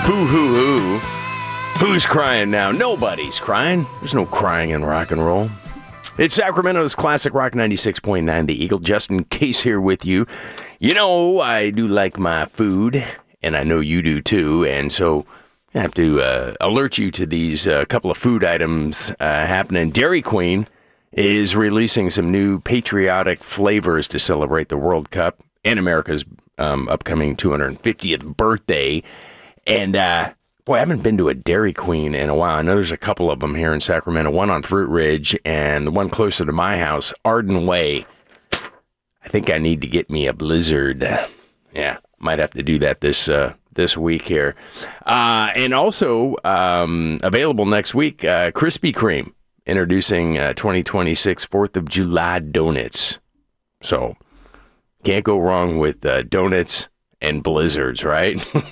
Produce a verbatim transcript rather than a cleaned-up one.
Boo-hoo-hoo. Who's crying now? Nobody's crying. There's no crying in rock and roll. It's Sacramento's Classic Rock ninety-six point nine, The Eagle. Justin Case here with you. You know, I do like my food, and I know you do too, and so I have to uh, alert you to these uh, couple of food items uh, happening. Dairy Queen is releasing some new patriotic flavors to celebrate the World Cup and America's um, upcoming two hundred fiftieth birthday. And, uh, boy, I haven't been to a Dairy Queen in a while. I know there's a couple of them here in Sacramento, one on Fruit Ridge and the one closer to my house, Arden Way. I think I need to get me a Blizzard. Yeah, might have to do that this uh, this week here. Uh, and also um, available next week, uh, Krispy Kreme, introducing uh, twenty twenty-six fourth of July donuts. So, can't go wrong with uh, donuts and Blizzards, right?